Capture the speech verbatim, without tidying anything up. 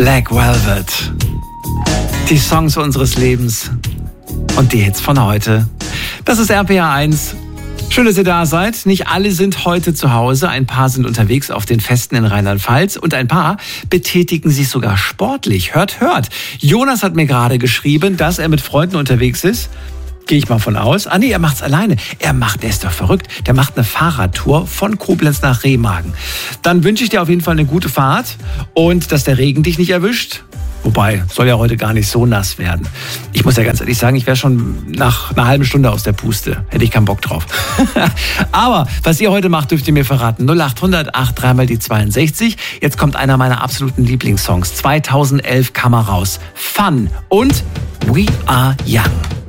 Black Velvet. Die Songs unseres Lebens und die Hits von heute. Das ist R P R eins. Schön, dass ihr da seid. Nicht alle sind heute zu Hause. Ein paar sind unterwegs auf den Festen in Rheinland-Pfalz und ein paar betätigen sich sogar sportlich. Hört, hört. Jonas hat mir gerade geschrieben, dass er mit Freunden unterwegs ist. Gehe ich mal von aus. Ah nee, er macht's alleine. Er macht, der ist doch verrückt. Der macht eine Fahrradtour von Koblenz nach Remagen. Dann wünsche ich dir auf jeden Fall eine gute Fahrt und dass der Regen dich nicht erwischt. Wobei, soll ja heute gar nicht so nass werden. Ich muss ja ganz ehrlich sagen, ich wäre schon nach einer halben Stunde aus der Puste. Hätte ich keinen Bock drauf. Aber was ihr heute macht, dürft ihr mir verraten. null acht hundert acht drei mal die zweiundsechzig. Jetzt kommt einer meiner absoluten Lieblingssongs. zweitausendelf kam er raus. Fun und We Are Young.